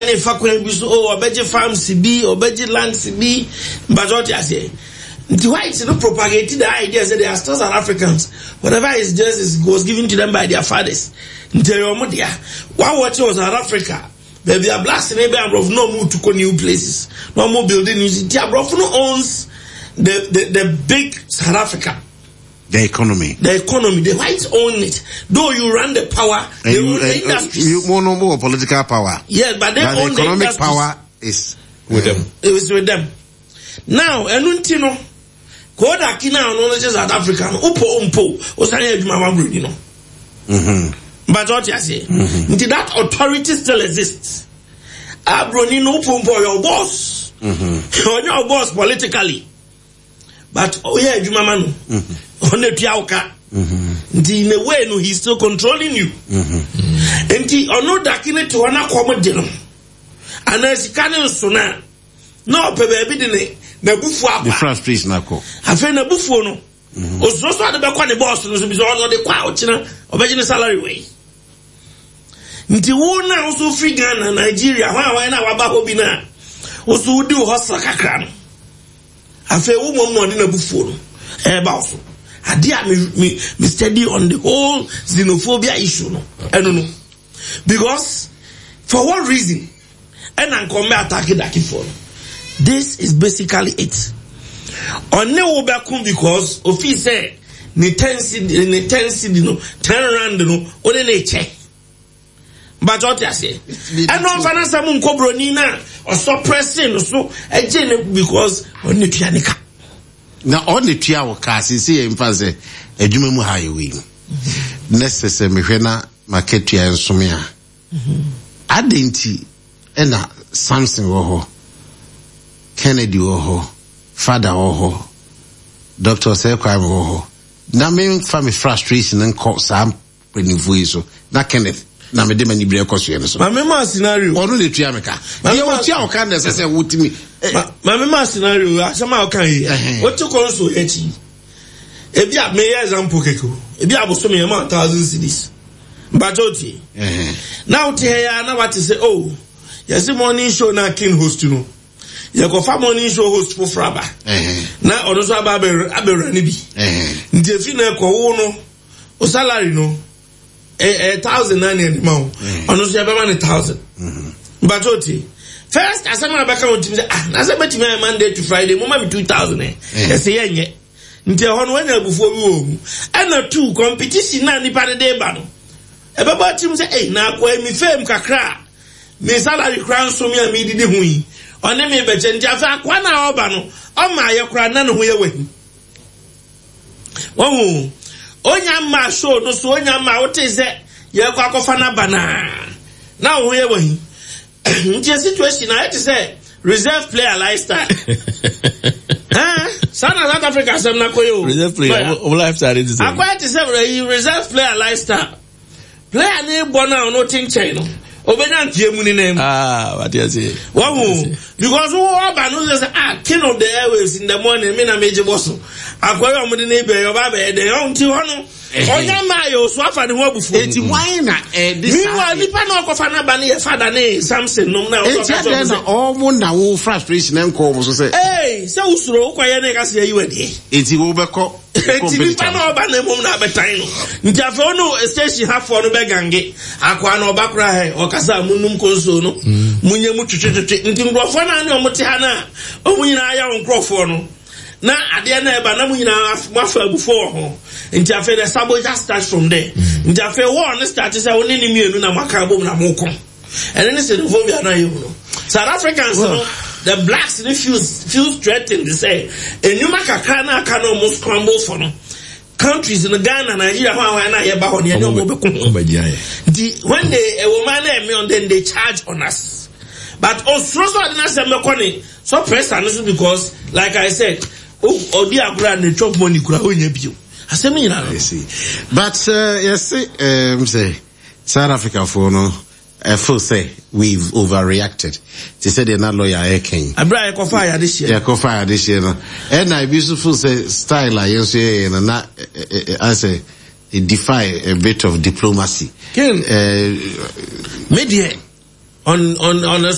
any fakwe biso oh obeje farm CB obeje land CB but what you say the whites no propagated the idea that they are still South Africans. Whatever is just was given to them by their fathers. One watching was South Africa. They are blasting maybe and no move to new places. No more building new city. No owns the big South Africa. The economy. The whites own it. Though you run the power, they own the industries. You want no more political power. Yes, but they own the economic industries. Power is with them. It was with them. Now, Enuntino, Koda Kina, no just South African, Upo, Osanya Jumama, you know. But what you say, that authority still exists. Abronino Pumpo, your boss. Your boss politically. But oh yeah, Jumamanu. On the Piauka. In a way, no, he's still controlling you. And he or no dakine to an accommodation. And as he can't sona. No, baby, the buffo. The frustration, I call. I feel a buffo. No. Also, the back on the boss was all the couch, or making salary way. Nti wona also free Ghana, Nigeria, why now about Obina? Also do hustle kakran. I feel woman more than a buffo. About I dare me study on the whole xenophobia issue. No, I don't know. Because for what reason? And I'm coming attacking that for. This is basically it. On ne obakum because of he say ni tensi no turn around no only ne check. But what I say, and no finance am nkobroni na or suppressing so agene because only tuanika. Now only tua wo ka say emphasize adwuma mu highway. Necessary me hwena market ya nsome a. Adenti na Samson wo ho. Kennedy wo ho. Father wo ho. Dr. Sekwai wo ho. Na me fa me frustration and cause am penifu so. Na Kenneth na me de mani bre koso yen so. Ma me ma scenario. Onu le tua me ka. Ye wo tua o ka na se wotimi. Ma me ma scenario asama o kan yi. What to call so echi. Ebi a me example keko. Ebi aboso me ma 1,000 cedis. Bajoti. Now te ya na what say oh. Yes morning show na king host no. You go fa morning show host for fraba. Na odo so aba rani bi. Nti efi na ko wo no. O salary no. 1,000 man. Ono so aba 1,000. Bajoti. First asama abaka wotim say na say betime Monday to Friday mo ma be 2,000 Yes yenye. Nti ho no anya abufuo bi wo mu. And two competition na nipa de ba no. E baba tim say na akwa mi fame kakra. Me salary kran so me a me didi hu yi. One me be nti afa akwa na oba no. O ma ye kra na no ho ye wahi. Wo onya ma show no so onya ma wote say ye kwa kofa na bana. Na ho ye wahi. Nti situation na it say reserve player lifestyle. South Africa sem na koyo. Reserve player lifestyle it is. Akwa it say reserve player lifestyle. Player ne bona no tin chain no. Obenya ntie mu ni name. What you say? Because who oba no say king of the airwaves in the morning me na meje boso. Akwa yo mu de ne be yo ba be de yo nti ho no. Onya ma yo so afa ne ho abufu. Enti why na this me wa nipa na okofa na ba ne ye father ne Samson no na o ka so all mo na wo frustration enko wo so say say usuro ukwa ye na ka se yi wade. Enti wo be ko enti nipa na oba na mum na betan no. Nti afa no station hafo no be gange. Akwa na oba kra he o kasa munum konso no. Munye mu twetwetwe. Nti ngrofo na ne o mote ha na o munyina ya nkrofo no. Na ade na eba na munyina mafa abufu ho. Nti afa the sabo just start from there. Nti afa one start say oni ni mienu na maka bom na moko. And then say the phobia na you know. South Africans no the blacks they feel threatened to say enuma kakra na aka no almost crumble for no. Countries in Ghana, Nigeria, when they a woman me on then they charge on us. But also so press and because like I said, oh dear grand the chop money could you. I say me now. But yes say South Africa for no full say we've overreacted. They said they're not lawyer King. I brought a fire this year. Yeah, fire this year. And I beautiful say style like you say and not I say it defy a bit of diplomacy. Media on a